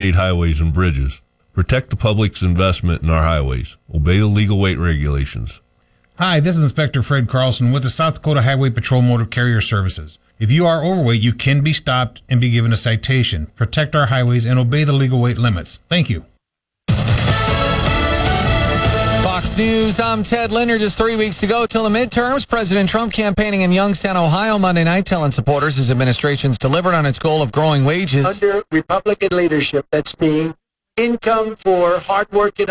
state highways and bridges. Protect the public's investment in our highways. Obey the legal weight regulations. Hi, this is Inspector Fred Carlson with the South Dakota Highway Patrol Motor Carrier Services. If you are overweight, you can be stopped and be given a citation. Protect our highways and obey the legal weight limits. Thank you. Fox News, I'm Ted Linder. Just 3 weeks to go till the midterms. President Trump campaigning in Youngstown, Ohio Monday night, telling supporters his administration's delivered on its goal of growing wages. Under Republican leadership, that's being income for hardworking